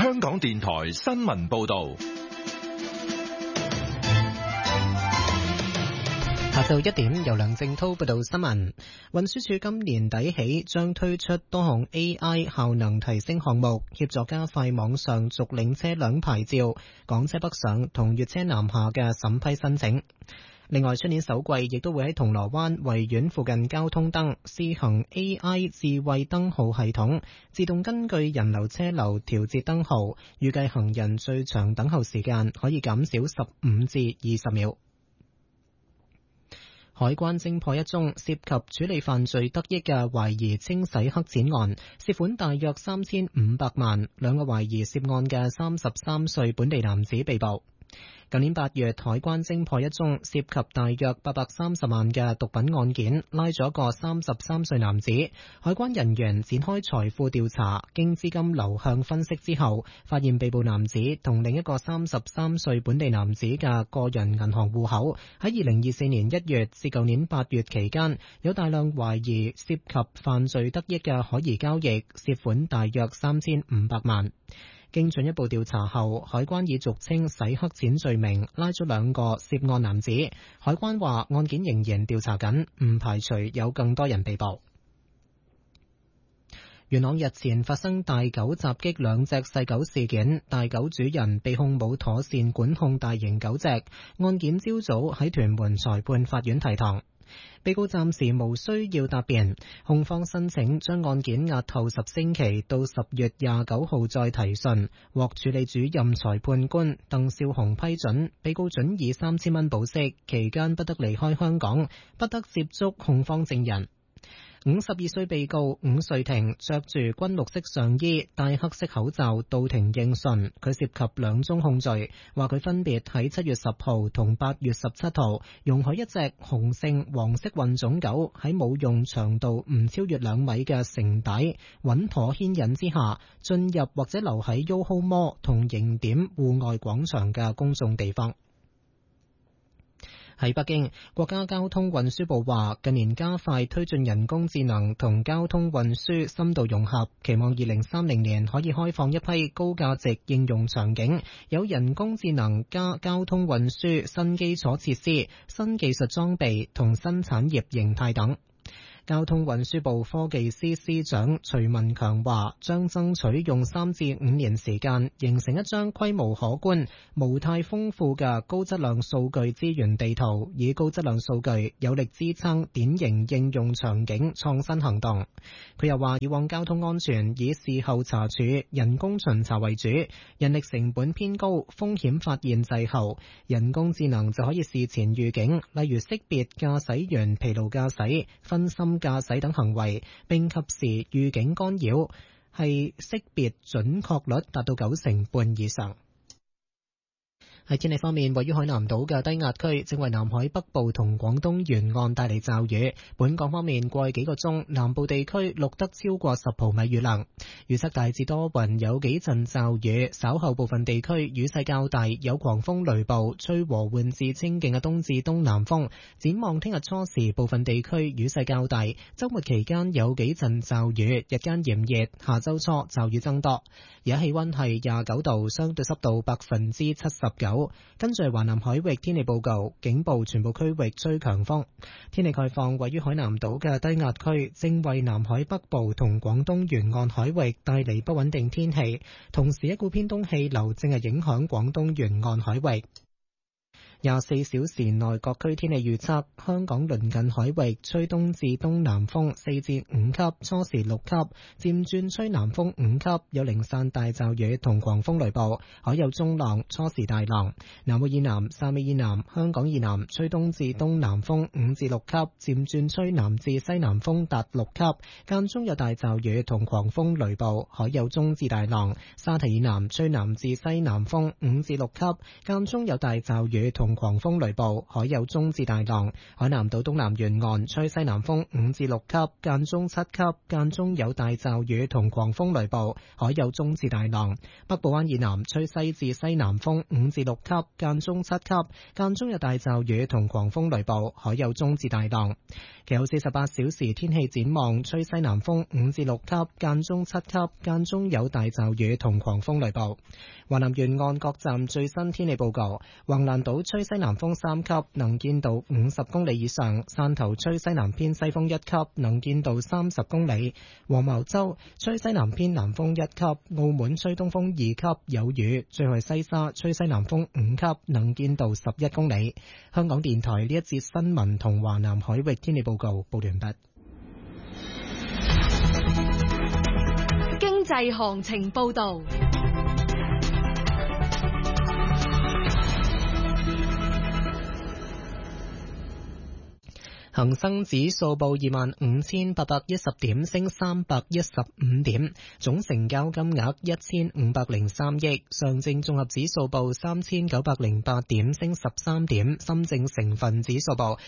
香港電台新聞報道。 下晝1點，由梁正濤報道新聞。運輸署今年底起將推出多項 AI 效能提升項目，協助加快網上續領車輛牌照、港車北上同粵車南下嘅審批申請。另外，出年首季亦都會喺銅鑼灣維園附近交通燈試行 AI 智慧燈號系統，自動根據人流車流調節燈號，預計行人最長等候時間可以減少15至20秒。海關偵破一宗涉及處理犯罪得益嘅懷疑清洗黑錢案，涉款大約3500萬，兩個懷疑涉案嘅33歲本地男子被捕。舊年8月，海關偵破一宗涉及大約830萬嘅毒品案件，拉咗個33歲男子。海關人員展開財富調查，經資金流向分析之後，發現被捕男子同另一個33歲本地男子嘅個人銀行戶口喺2024年1月至舊年8月期間，有大量懷疑涉及犯罪得益嘅可疑交易，涉款大約3500萬。經進一步調查後，海關以俗稱洗黑錢罪名拉咗兩個涉案男子。海關話案件仍然調查緊，唔排除有更多人被捕。元朗日前發生大狗襲擊兩隻細狗事件，大狗主人被控冇妥善管控大型狗隻，案件朝早喺屯門裁判法院提堂。被告暫時無需要答辯，控方申請將案件押後10星期到10月29號再提訊，獲處理主任裁判官鄧少雄批准，被告准以3000蚊保釋，期間不得離開香港，不得接觸控方證人。52歲被告伍瑞婷着住軍綠色上衣，戴黑色口罩到庭應訊，佢涉及2宗控罪，話佢分別喺7月10號同8月17號容許一隻雄性黃色混種狗喺冇用長度唔超越2米嘅繩帶穩妥牽引之下進入或者留喺 YOHO Mall 同迎點戶外廣場嘅公眾地方。喺北京，國家交通運輸部話，近年加快推進人工智能同交通運輸深度融合，期望2030年可以開放一批高價值應用場景，有人工智能加交通運輸新基礎設施、新技術裝備同新產業形態等。交通運輸部科技司司長徐文強話，將爭取用3至5年時間，形成一張規模可觀、模態豐富嘅高質量數據資源地圖，以高質量數據有力支撐典型應用場景創新行動。佢又話，以往交通安全以事後查處、人工巡查為主，人力成本偏高，風險發現滯後，人工智能就可以事前預警，例如識別駕駛員疲勞駕駛、分心駕駛等行為，並及時預警干擾，係識別準確率達到90%半以上。喺天氣方面，位於海南島嘅低壓區正為南海北部同廣東沿岸帶嚟驟雨。本港方面，過去幾個鐘，南部地區錄得超過10毫米雨量。預測大致多雲，有幾陣驟雨，稍後部分地區雨勢較大，有狂風雷暴，吹和緩至清勁嘅東至東南風。展望聽日初時，部分地區雨勢較大，週末期間有幾陣驟雨，日間炎熱，下週初驟雨增多。而家氣溫係29度，相對濕度79%。跟住華南海域天氣報告，警報全部區域吹強風。天氣概況，位於海南島嘅低壓區正為南海北部同廣東沿岸海域帶嚟不穩定天氣，同時一股偏東氣流正係影響廣東沿岸海域。24小時內各區天氣預測，香港鄰近海域吹東至東南風4至5級，初時6級，漸轉吹南風5級，有零散大驟雨同狂風雷暴，海有中浪，初時大浪。南澳以南、汕尾以南、香港以南吹東至東南風5至6級，漸轉吹南至西南風達6級，間中有大驟雨同狂風雷暴，海有中至大浪。沙堤以南吹南至西南風5至6級，間中有大驟雨同同狂風雷暴，海有中至大浪。海南島東南沿岸吹西南風5至6級，間中7級，間中有大驟雨同狂風雷暴，海有中至大浪。北部灣以南吹西至西南風5至6級，間中7級，間中有大驟雨同狂風雷暴，海有中至大浪。其後48小時天氣展望，吹西南風5至6級，間中7級，間中有大驟雨同狂風雷暴。華南沿岸各站最新天氣報告：橫瀾島吹西南風3級，能見度50公里以上；汕頭吹西南偏西風1級，能見度30公里；黃茅洲吹西南偏南風1級；澳門吹東風2級，有雨；最後西沙吹西南風5級，能見度11公里。香港電台呢一節新聞同華南海域天氣報告報完畢。 經濟行情報道。 恒生指數報25,810點，升315點，總成交金額1503億。上證綜合指數報3908點，升13點。深證成分指數報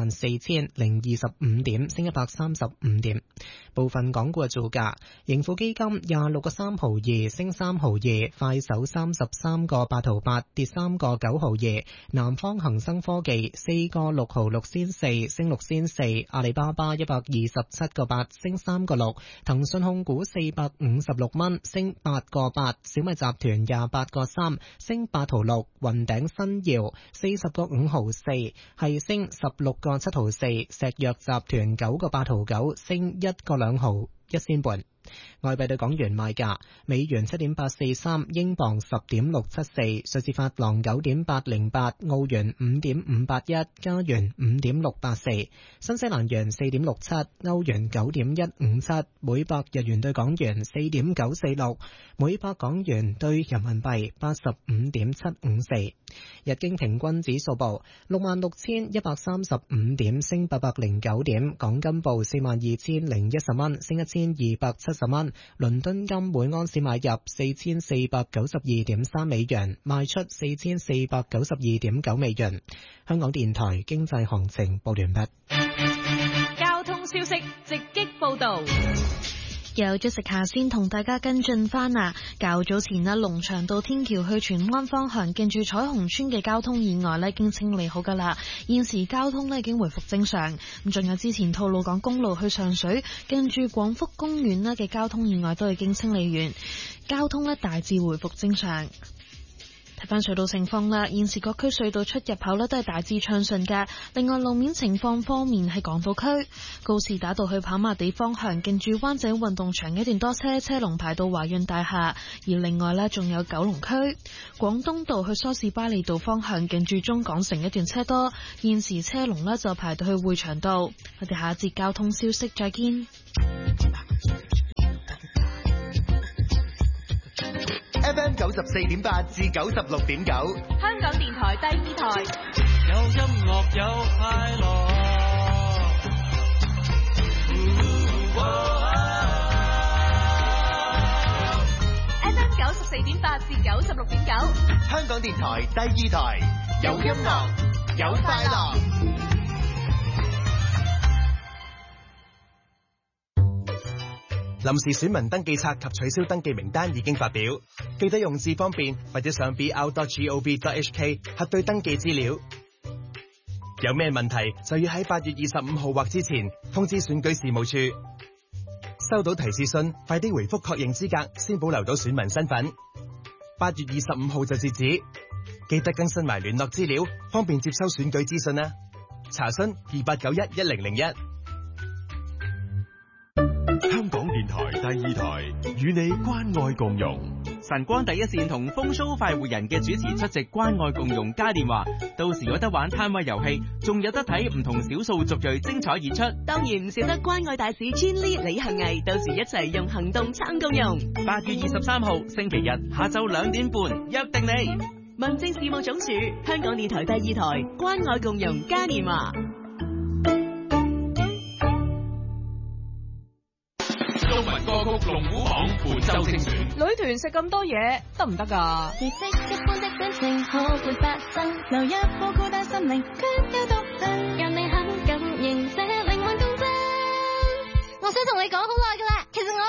14,025點，升135點。部分港股嘅造價：盈富基金26個3毫2，升3毫2；快手33個8毫8，跌3個9毫2；南方恒生科技4個6毫6仙4，升6仙4；阿里巴巴127個8，升3個6；騰訊控股456蚊，升8個8；小米集團28個3，升8毫6；雲頂新耀40個5毫4，係升16個7毫4；石藥集團9個8毫9，升1個2毫1仙半。外幣對港元賣價：美元7.843，英鎊10.674，瑞士法郎9.808，澳元5.581，加元5.684，新西蘭元4.67，歐元9.157，每百日元對港元4.946，每百港元對人民幣85.754。日經平均指數報66,135點，升809點。港金報42,010蚊，升1270蚊。倫敦金每安士買入4492.3美元，賣出4492.9美元。香港電台經濟行情報完畢。 交通消息直擊報道。 有咗食下先同大家跟進翻啊！較早前龍翔道天橋去荃灣方向近住彩虹村嘅交通意外已經清理好噶啦，現時交通已經回復正常。咁仲有之前吐露港公路去上水近住廣福公園嘅交通意外都已經清理完，交通大致回復正常。睇翻隧道情況啦，現時各區隧道出入口都係大致暢順嘅。另外路面情況方面，喺港島區告士打道去跑馬地方向近住灣仔運動場一段多車，車龍排到華潤大廈。而另外仲有九龍區廣東道去梳士巴利道方向近住中港城一段車多，現時車龍就排到去匯祥道。我哋下一節交通消息再見。 FM 94.8至96.9， 香港電台第二台。 有音樂有快樂。 FM 94.8至96.9， 香港電台第二台，有音樂有快樂。臨時選民登記冊及取消登記名單已經發表，記得用字方便或者上 br.gov.hk 核對登記資料。有咩問題就要喺8月25號或之前通知選舉事務處。收到提示信，快啲回覆確認資格，先保留到選民身份。8月25號就截止，記得更新埋聯絡資料，方便接收選舉資訊啦。查詢28911001。 香港電台第二台與你關愛共融。 晨光第一線同風騷快活人嘅主持出席關愛共融嘉年華，到時有得玩攤位遊戲，仲有得睇唔同少數族裔精彩演出。 當然唔少得關愛大使 Chinny 李幸倪，到時一齊用行動撐共融。 8月23號星期日下晝2點半，約定你。 民政事務總署、香港電台第二台關愛共融嘉年華。 中文歌曲龍虎榜本周精選。 女團食咁多嘢得唔得㗎？ 奇蹟一般的感情可會發生？留一顆孤單心靈，卻有獨特，讓你很感應這靈魂共振。我想同你講好耐㗎啦，其實我